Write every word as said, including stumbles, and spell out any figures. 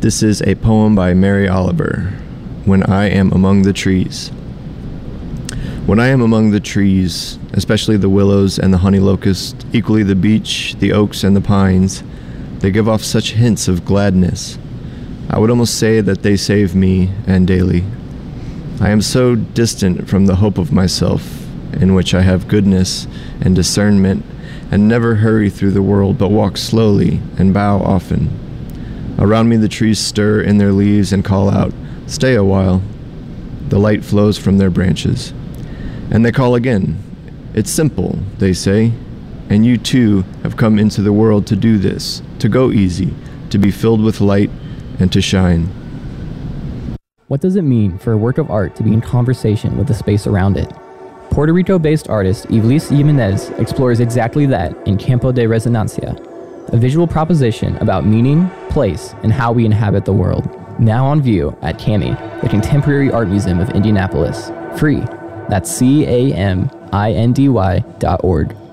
This is a poem by Mary Oliver, When I Am Among the Trees. When I am among the trees, especially the willows and the honey locust, equally the beech, the oaks, and the pines, they give off such hints of gladness. I would almost say that they save me, and daily. I am so distant from the hope of myself, in which I have goodness and discernment, and never hurry through the world, but walk slowly and bow often. Around me the trees stir in their leaves and call out, "Stay a while." The light flows from their branches. And they call again. "It's simple," they say, "and you too have come into the world to do this, to go easy, to be filled with light, and to shine." What does it mean for a work of art to be in conversation with the space around it? Puerto Rico-based artist Yvelis Jimenez explores exactly that in Campo de Resonancia, a visual proposition about meaning, place, and how we inhabit the world. Now on view at CAMI, the Contemporary Art Museum of Indianapolis. Free. That's C A M I N D Y dot org.